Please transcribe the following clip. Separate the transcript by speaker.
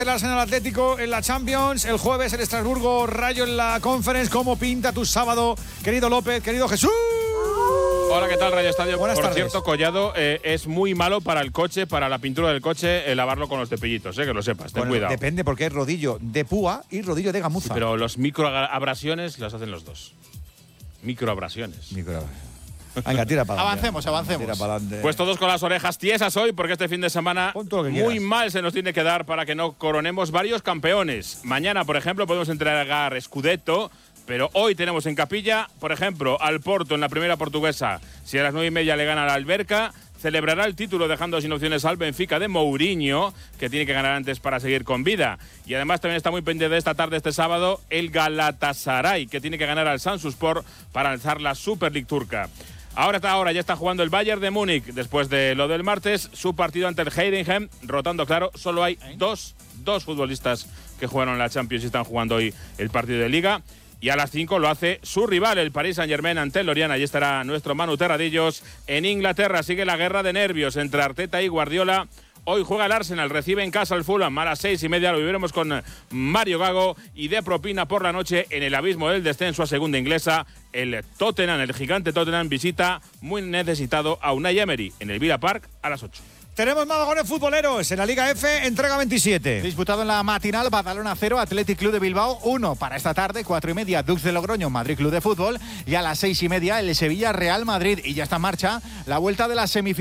Speaker 1: El Arsenal Atlético en la Champions, el jueves el Estrasburgo Rayo en la Conference. ¿Cómo pinta tu sábado, querido López, querido Jesús?
Speaker 2: Hola, ¿qué tal, Radio Estadio?
Speaker 1: Buenas tardes.
Speaker 2: Cierto, Collado, es muy malo para el coche, para la pintura del coche, lavarlo con los cepillitos, que lo sepas, ten cuidado.
Speaker 1: Depende, porque es rodillo de púa y rodillo de gamuza.
Speaker 2: Sí, pero los microabrasiones las hacen los dos. Microabrasiones.
Speaker 1: Venga, tira para adelante.
Speaker 3: Avancemos.
Speaker 1: Tira para adelante.
Speaker 2: Pues todos con las orejas tiesas hoy, porque este fin de semana muy mal se nos tiene que dar para que no coronemos varios campeones. Mañana, por ejemplo, podemos entregar Scudetto, pero hoy tenemos en Capilla, por ejemplo, al Porto en la primera portuguesa. Si a las 9:30 le gana la Alberca, celebrará el título dejando sin opciones al Benfica de Mourinho, que tiene que ganar antes para seguir con vida. Y además también está muy pendiente de esta tarde, este sábado, el Galatasaray, que tiene que ganar al Samsunspor para alzar la Super League turca. Ahora ya está jugando el Bayern de Múnich. Después de lo del martes, su partido ante el Heidenheim, rotando, claro, solo hay dos futbolistas que jugaron en la Champions y están jugando hoy el partido de Liga. Y a las 5 lo hace su rival, el Paris Saint-Germain, ante el Lorient. Allí estará nuestro Manu Terradillos. En Inglaterra sigue la guerra de nervios entre Arteta y Guardiola. Hoy juega el Arsenal, recibe en casa al Fulham a las 6:30. Lo viviremos con Mario Gago. Y de propina por la noche, en el abismo del descenso a segunda inglesa, el Tottenham, el gigante Tottenham, visita muy necesitado a Unai Emery en el Villa Park a las 8.
Speaker 1: Tenemos más vagones futboleros en la Liga F, entrega 27.
Speaker 3: Disputado en la matinal, Badalona 0, Athletic Club de Bilbao 1. Para esta tarde, 4:30, Dux de Logroño, Madrid Club de Fútbol. Y a las 6:30, el Sevilla Real Madrid. Y ya está en marcha la vuelta de las semifinales.